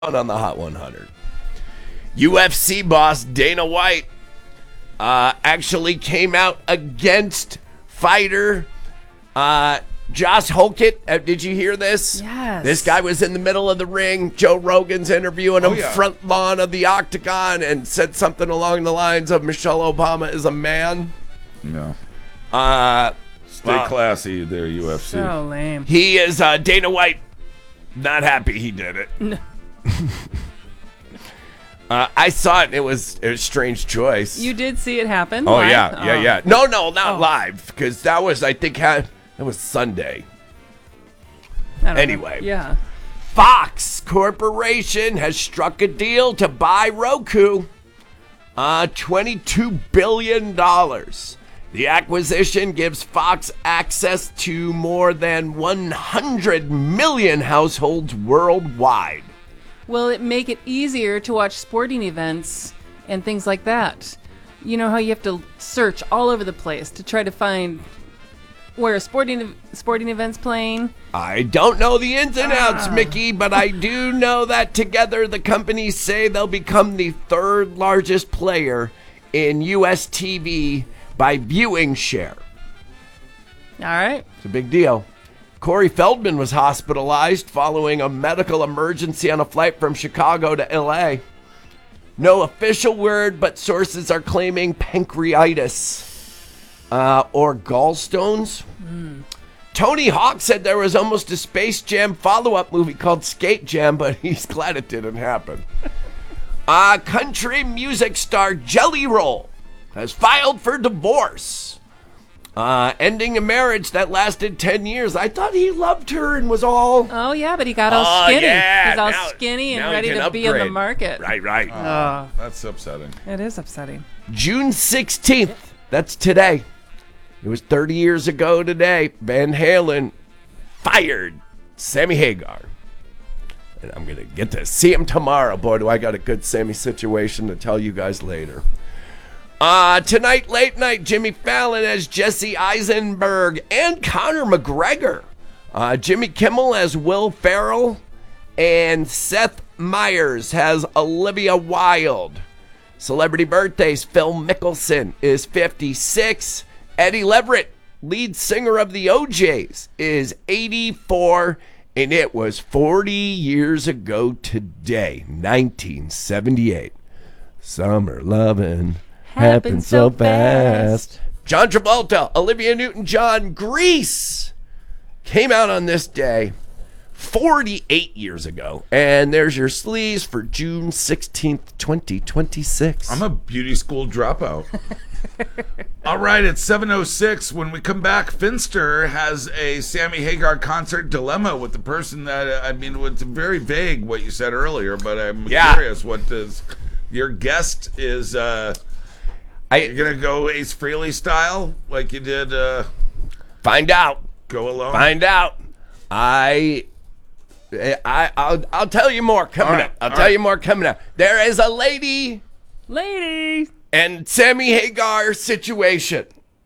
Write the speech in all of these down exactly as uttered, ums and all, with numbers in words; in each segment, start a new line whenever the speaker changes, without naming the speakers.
On the Hot one hundred. U F C boss Dana White uh, actually came out against fighter uh, Josh Holkett. Uh, did you hear this?
Yes.
This guy was in the middle of the ring. Joe Rogan's interviewing him
Oh, yeah.
front lawn of the octagon and said something along the lines of Michelle Obama is a man.
No.
Uh,
Stay
Wow.
classy there, U F C.
So lame.
he is uh, Dana White. Not happy he did it. uh, I saw it. And it was it was a strange choice.
You did see it happen?
Oh
live?
yeah, yeah,
Oh.
yeah. No, no, not
Oh.
live because that was I think had that was Sunday.
I don't know.
Anyway.
Yeah.
Fox Corporation has struck a deal to buy Roku. Uh, twenty-two billion dollars. The acquisition gives Fox access to more than one hundred million households worldwide.
Will it make it easier to watch sporting events and things like that? You know how you have to search all over the place to try to find where a sporting sporting event's playing?
I don't know the ins and outs,
Ah.
Mickey, but I do know that together the companies say they'll become the third largest player in U S T V by viewing share.
All right.
It's a big deal. Corey Feldman was hospitalized following a medical emergency on a flight from Chicago to L A. No official word, but sources are claiming pancreatitis uh, or gallstones. Tony Hawk said there was almost a Space Jam follow-up movie called Skate Jam, but he's glad it didn't happen. uh, country music star Jelly Roll has filed for divorce, uh, ending a marriage that lasted ten years. I thought he loved her and was all...
Oh yeah, but he got all
Oh,
skinny.
yeah,
He's all
now-
skinny and
now he
ready
can
to be in the
upgrade.
market.
Right, right.
Oh,
That's upsetting.
it is upsetting.
June sixteenth, that's today. It was thirty years ago today. Van Halen fired Sammy Hagar. And I'm going to get to see him tomorrow. Boy, do I got a good Sammy situation to tell you guys later. Uh, tonight, late night, Jimmy Fallon as Jesse Eisenberg and Conor McGregor. Uh, Jimmy Kimmel as Will Ferrell. And Seth Meyers has Olivia Wilde. Celebrity birthdays, Phil Mickelson is fifty-six. Eddie Leverett, lead singer of the O Js, is eighty-four. And it was forty years ago today, nineteen seventy-eight. Summer lovin' happened so fast. John Travolta, Olivia Newton-John, Grease came out on this day forty-eight years ago. And there's your sleeves for June sixteenth, twenty twenty-six.
I'm a beauty school dropout. All right, it's seven oh six. When we come back, Finster has a Sammy Hagar concert dilemma with the person that, uh, I mean, it's very vague what you said earlier, but I'm
Yeah.
curious what does your guest is, uh,
I
you're going to go Ace Frehley style like you did uh,
find out.
Go Alone?
Find out. I, I, I'll, I'll tell you more coming
All right,
up. I'll
all
tell
right.
you more coming up. There is a lady
Lady.
and Sammy Hagar situation,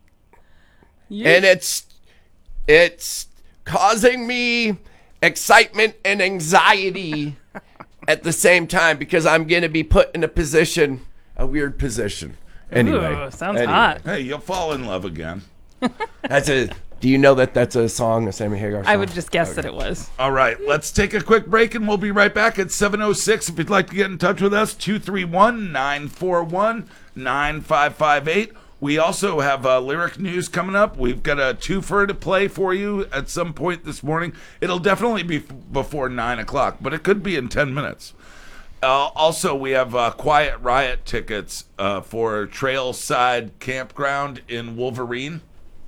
You,
and it's, it's causing me excitement and anxiety at the same time because I'm going to be put in a position, a weird position. Anyway,
Ooh, sounds
anyway.
hot.
Hey, you'll fall in love again.
That's a. Do you know that that's a song, a Sammy Hagar song?
I would just guess that it was.
All right, let's take a quick break and we'll be right back at seven oh six. If you'd like to get in touch with us, two three one, nine four one, nine five five eight. We also have uh, lyric news coming up. We've got a twofer to play for you at some point this morning. It'll definitely be f- before nine o'clock, but it could be in ten minutes. Uh, also, we have uh, Quiet Riot tickets uh, for Trailside Campground in Wolverine.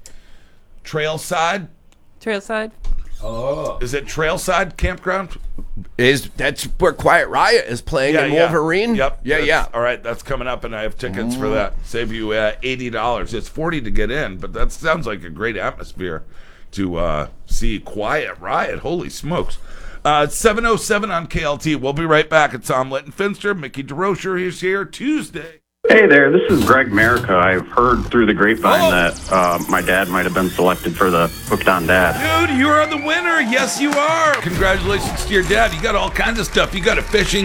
Trailside?
Trailside.
Is it Trailside Campground?
Is that's where Quiet Riot is playing in Wolverine?
Yep.
Yeah,
that's-
yeah.
All right, that's coming up, and I have tickets for that. Save you uh, eighty dollars. It's forty to get in, but that sounds like a great atmosphere to uh, see Quiet Riot. Holy smokes. Uh, it's seven oh seven on K L T. We'll be right back. It's Omelette and Finster. Mickey DeRocher is here Tuesday.
Hey there, this is Greg Merica. I've heard through the grapevine
Oh.
that uh, my dad might have been selected for the Hooked on Dad.
Dude, you are the winner. Yes, you are. Congratulations to your dad. You got all kinds of stuff. You got a fishing